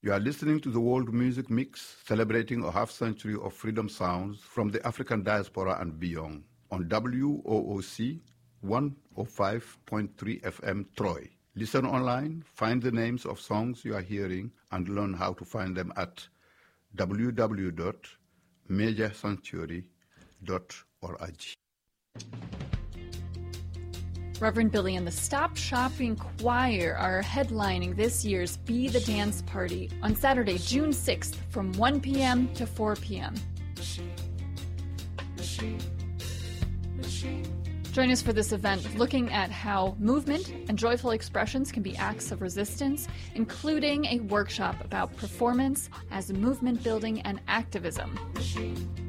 You are listening to the World Music Mix, celebrating a half-century of freedom sounds from the African diaspora and beyond, on WOOC 105.3 FM Troy. Listen online, find the names of songs you are hearing, and learn how to find them at www.majorsanctuary.org. Reverend Billy and the Stop Shopping Choir are headlining this year's Be the Dance Party on Saturday, June 6th from 1 p.m. to 4 p.m. Join us for this event looking at how movement and joyful expressions can be acts of resistance, including a workshop about performance as movement building and activism.